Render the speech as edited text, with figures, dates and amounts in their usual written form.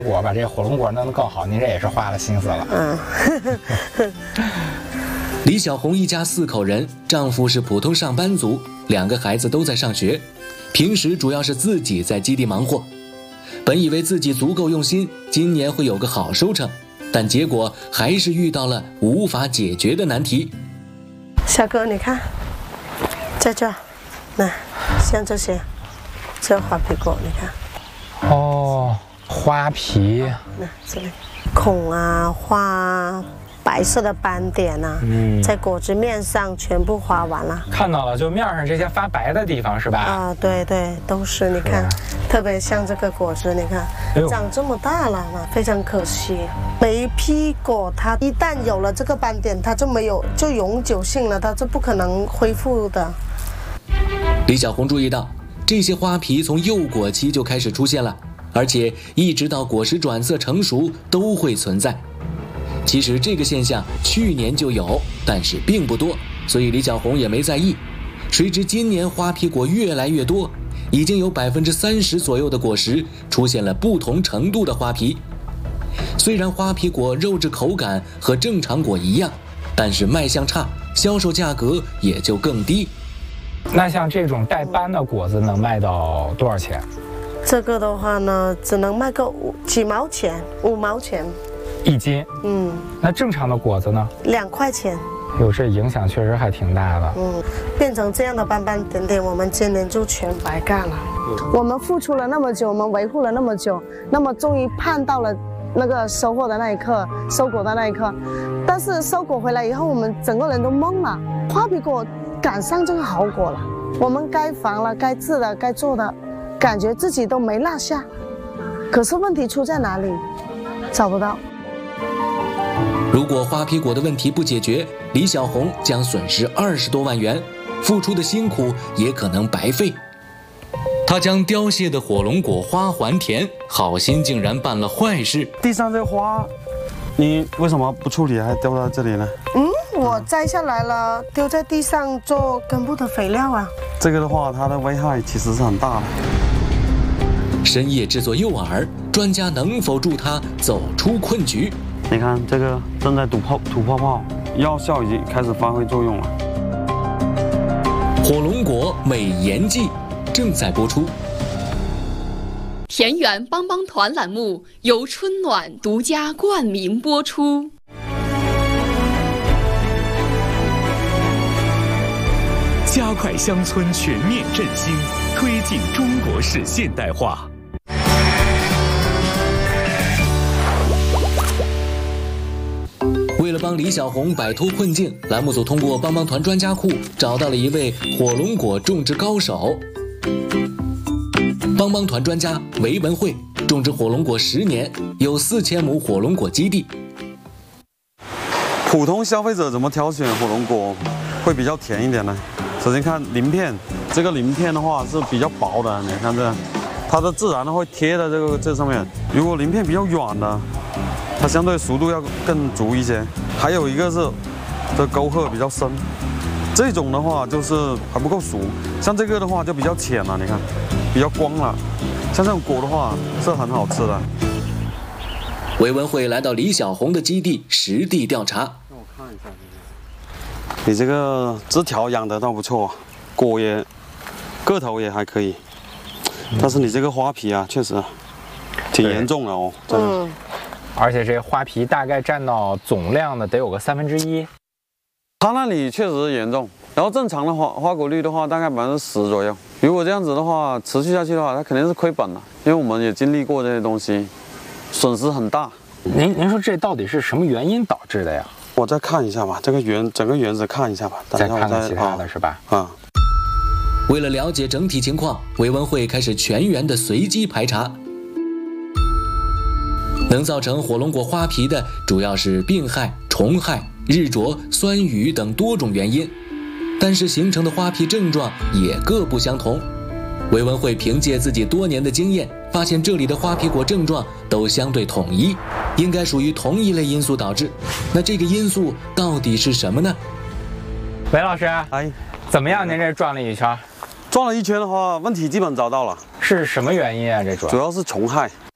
果把这火龙果弄得更好，您这也是花了心思了。 李小红一家4口人，丈夫是普通上班族，2个孩子都在上学，平时主要是自己在基地忙活。本以为自己足够用心，今年会有个好收成，但结果还是遇到了无法解决的难题。 小哥，你看，在这儿，那像这些，这花皮果，你看。 哦，花皮。 那这里，孔啊，花啊。白色的斑点啊，在果子面上全部画完了。 看到了，就面上这些发白的地方是吧？ 啊，对对，都是。你看，特别像这个果子，你看，长这么大了，非常可惜。每一批果，它一旦有了这个斑点，它就没有，就永久性了，它就不可能恢复的。 李小红注意到，这些花皮从幼果期就开始出现了，而且一直到果实转色成熟都会存在。其实这个现象去年就有，但是并不多，所以李小红也没在意。谁知今年花皮果越来越多，已经有30%左右的果实出现了不同程度的花皮。虽然花皮果肉质口感和正常果一样，但是卖相差，销售价格也就更低。 那像这种带斑的果子能卖到多少钱？ 这个的话呢，只能卖个几毛钱，5毛钱。 1斤，那正常的果子呢？2 块钱。 哟，这影响确实还挺大的。 变成这样的斑斑点点，我们今年就全白干了。我们付出了那么久，我们维护了那么久，那么终于盼到了那个收获的那一刻，收果的那一刻。但是收果回来以后，我们整个人都懵了。花皮果赶上这个好果了，我们该防了、该治的、该做的，感觉自己都没落下。可是问题出在哪里？找不到。 如果花皮果的问题不解决，李小红将损失20多万元，付出的辛苦也可能白费。他将凋谢的火龙果花还田，好心竟然办了坏事。 地上这花，你为什么不处理，还丢到这里呢？ 我摘下来了，丢在地上做根部的肥料啊。 这个的话，它的危害其实是很大的。 深夜制作诱饵，专家能否助他走出困局？ 你看这个正在吐泡泡，药效已经开始发挥作用了。 火龙果美颜计正在播出。 田园帮帮团栏目由春暖独家冠名播出。 加快乡村全面振兴，推进中国式现代化。 为了帮李小红摆脱困境，栏目组通过帮帮团专家库找到了一位火龙果种植高手。帮帮团专家韦文慧种植火龙果10年，有4000亩火龙果基地。 普通消费者怎么挑选火龙果会比较甜一点呢？首先看鳞片，这个鳞片的话是比较薄的，你看这，它的自然的会贴在这上面。如果鳞片比较软的，它相对熟度要更足一些。还有一个是这沟壑比较深，这种的话就是还不够熟。像这个的话就比较浅了，你看比较光了。像这种果的话是很好吃的。 韦文慧来到李小红的基地实地调查。 让我看一下你这个枝条养得倒不错，果也个头也还可以，但是你这个花皮啊确实挺严重的哦，真的。 而且这花皮大概占到总量的得有个1/3。 它那里确实严重，然后正常的花果率的话大概10%左右。如果这样子的话持续下去的话，它肯定是亏本了，因为我们也经历过这些东西，损失很大。 您说这到底是什么原因导致的呀？ 我再看一下吧，这个整个园子看一下吧， 再看看其他的是吧？ 为了了解整体情况，韦文慧开始全园的随机排查。能造成火龙果花皮的主要是病害、虫害、日灼、酸雨等多种原因，但是形成的花皮症状也各不相同。韦文慧凭借自己多年的经验，发现这里的花皮果症状都相对统一，应该属于同一类因素导致。那这个因素到底是什么呢？ 韦老师，怎么样？您这转了一圈？ 转了一圈的话，问题基本找到了。 是什么原因啊？这主要是虫害。